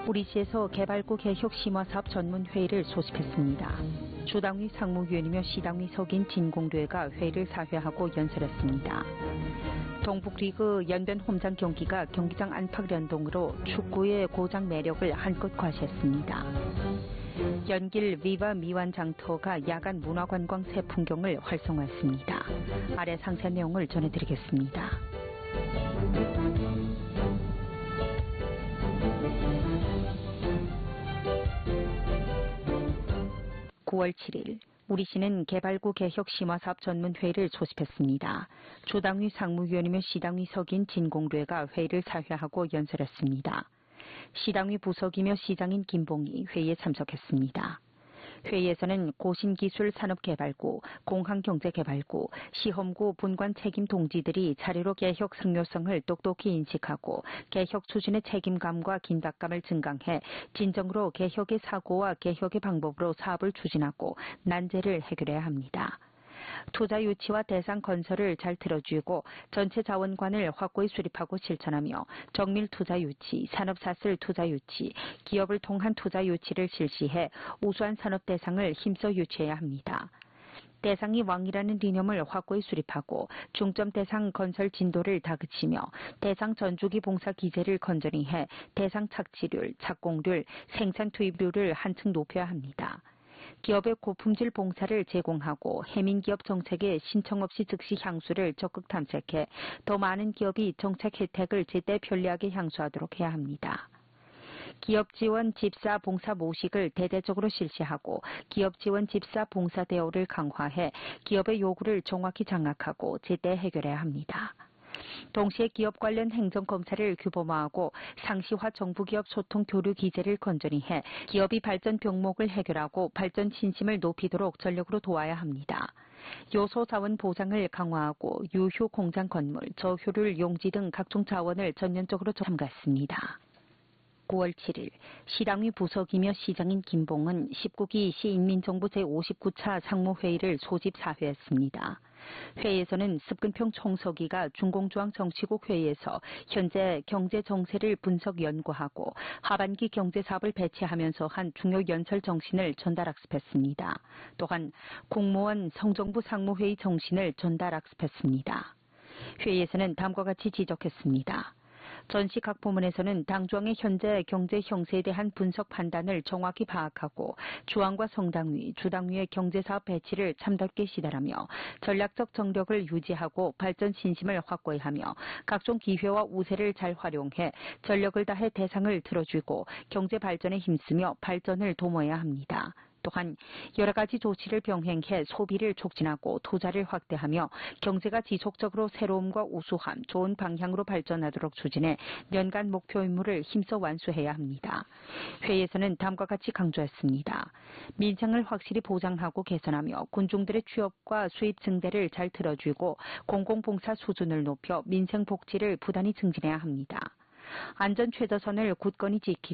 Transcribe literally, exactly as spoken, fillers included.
우리시에서 개발구 개혁 심화사업 전문회의를 소집했습니다. 주당위 상무위원이며 시당위 석인 진공대회가 회의를 사회하고 연설했습니다. 동북리그 연변 홈장 경기가 경기장 안팎 연동으로 축구의 고장 매력을 한껏 과시했습니다. 연길 위바 미완 장터가 야간 문화관광 새 풍경을 활성화했습니다. 아래 상세 내용을 전해드리겠습니다. 구월 칠일 우리시는 개발구 개혁 심화사업 전문회의를 소집했습니다. 주당위 상무위원이며 시당위 석인 진공대회가 회의를 사회하고 연설했습니다. 시당위 부석이며 시장인 김봉희 회의에 참석했습니다. 회의에서는 고신기술산업개발구, 공항경제개발구, 시험구 분관 책임 동지들이 자료로 개혁 승료성을 똑똑히 인식하고 개혁 추진의 책임감과 긴박감을 증강해 진정으로 개혁의 사고와 개혁의 방법으로 사업을 추진하고 난제를 해결해야 합니다. 투자 유치와 대상 건설을 잘 들어주고 전체 자원관을 확고히 수립하고 실천하며 정밀 투자 유치, 산업사슬 투자 유치, 기업을 통한 투자 유치를 실시해 우수한 산업 대상을 힘써 유치해야 합니다. 대상이 왕이라는 이념을 확고히 수립하고 중점 대상 건설 진도를 다그치며 대상 전주기 봉사 기제를 건전히 해 대상 착지률, 착공률, 생산 투입률을 한층 높여야 합니다. 기업의 고품질 봉사를 제공하고 해민기업 정책에 신청 없이 즉시 향수를 적극 탐색해 더 많은 기업이 정책 혜택을 제때 편리하게 향수하도록 해야 합니다. 기업 지원 집사 봉사 모식을 대대적으로 실시하고 기업 지원 집사 봉사 대우를 강화해 기업의 요구를 정확히 장악하고 제때 해결해야 합니다. 동시에 기업 관련 행정검사를 규범화하고 상시화 정부기업 소통 교류 기제를 건전히 해 기업이 발전 병목을 해결하고 발전 신심을 높이도록 전력으로 도와야 합니다. 요소자원 보장을 강화하고 유효 공장 건물, 저효율 용지 등 각종 자원을 전면적으로 참가했습니다. 구월 칠일 시당위 부석이며 시장인 김봉은 십구 기 시인민정부 제오십구 차 상무회의를 소집 사회했습니다. 회의에서는 습근평 총서기가 중공조항 정치국 회의에서 현재 경제 정세를 분석 연구하고 하반기 경제사업을 배치하면서 한 중요 연설 정신을 전달 학습했습니다. 또한 공무원 성정부 상무회의 정신을 전달 학습했습니다. 회의에서는 다음과 같이 지적했습니다. 전시 각 부문에서는 당조항의 현재 경제 형세에 대한 분석 판단을 정확히 파악하고 주항과 성당위, 주당위의 경제사업 배치를 참답게 시달하며 전략적 정력을 유지하고 발전 신심을 확고히 하며 각종 기회와 우세를 잘 활용해 전력을 다해 대상을 들어주고 경제 발전에 힘쓰며 발전을 도모해야 합니다. 또한 여러 가지 조치를 병행해 소비를 촉진하고 투자를 확대하며 경제가 지속적으로 새로움과 우수함, 좋은 방향으로 발전하도록 추진해 연간 목표 임무를 힘써 완수해야 합니다. 회의에서는 다음과 같이 강조했습니다. 민생을 확실히 보장하고 개선하며 군중들의 취업과 수입 증대를 잘 들어주고 공공봉사 수준을 높여 민생 복지를 부단히 증진해야 합니다. 안전 최저선을 굳건히 지키고